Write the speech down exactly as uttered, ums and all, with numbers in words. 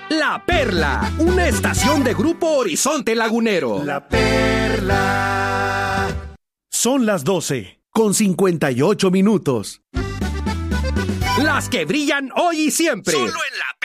La Perla, una estación de Grupo Horizonte Lagunero. La Perla. Son las doce, con cincuenta y ocho minutos. Las que brillan hoy y siempre. Solo en La